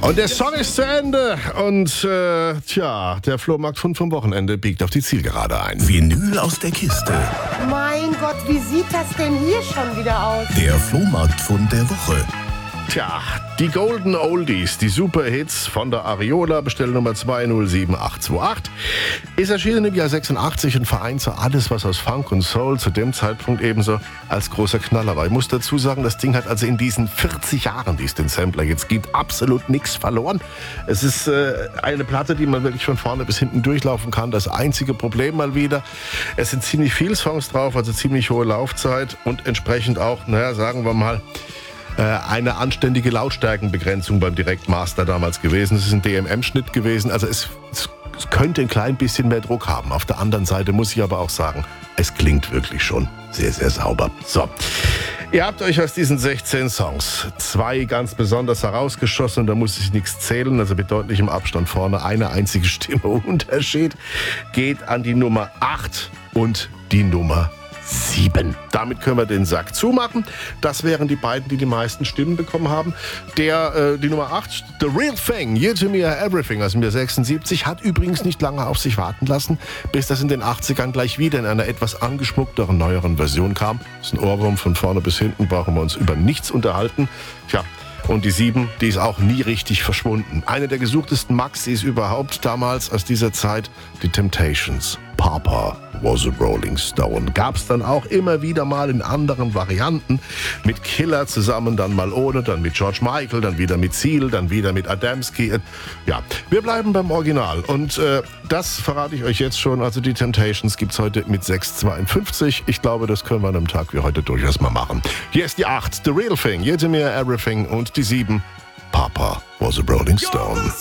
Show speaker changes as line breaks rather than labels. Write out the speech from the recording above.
Und der Song ist zu Ende und der Flohmarktfund vom Wochenende biegt auf die Zielgerade ein.
Vinyl aus der Kiste.
Mein Gott, wie sieht das denn hier schon wieder aus?
Der Flohmarktfund der Woche.
Tja, die Golden Oldies, die Superhits von der Ariola, Bestellnummer 207828, ist erschienen im Jahr 86 und vereint so alles, was aus Funk und Soul zu dem Zeitpunkt ebenso als großer Knaller war. Ich muss dazu sagen, das Ding hat also in diesen 40 Jahren, die es den Sampler jetzt gibt, absolut nichts verloren. Es ist eine Platte, die man wirklich von vorne bis hinten durchlaufen kann. Das einzige Problem mal wieder, es sind ziemlich viele Songs drauf, also ziemlich hohe Laufzeit und entsprechend auch, sagen wir mal, eine anständige Lautstärkenbegrenzung beim Direktmaster damals gewesen. Es ist ein DMM-Schnitt gewesen, also es könnte ein klein bisschen mehr Druck haben. Auf der anderen Seite muss ich aber auch sagen, es klingt wirklich schon sehr, sehr sauber. So, ihr habt euch aus diesen 16 Songs 2 ganz besonders herausgeschossen und da muss ich nichts zählen, also mit deutlichem Abstand vorne. Eine einzige Stimme Unterschied geht an die Nummer 8 und die Nummer 7. Damit können wir den Sack zumachen. Das wären die beiden, die die meisten Stimmen bekommen haben. Die Nummer 8, The Real Thing, You to Me Everything aus dem Jahr 76, hat übrigens nicht lange auf sich warten lassen, bis das in den 80ern gleich wieder in einer etwas angeschmuckteren, neueren Version kam. Das ist ein Ohrwurm von vorne bis hinten, brauchen wir uns über nichts unterhalten. Tja, und die 7, die ist auch nie richtig verschwunden. Eine der gesuchtesten Maxis überhaupt damals aus dieser Zeit, die Temptations. Papa was a Rolling Stone. Gab's dann auch immer wieder mal in anderen Varianten. Mit Killer zusammen, dann mal ohne, dann mit George Michael, dann wieder mit Seal, dann wieder mit Adamski. Ja, wir bleiben beim Original. Und das verrate ich euch jetzt schon. Also die Temptations gibt's heute mit 6,52. Ich glaube, das können wir an einem Tag wie heute durchaus mal machen. Hier ist die 8, The Real Thing, You to Me Everything. Und die 7, Papa was a Rolling Stone.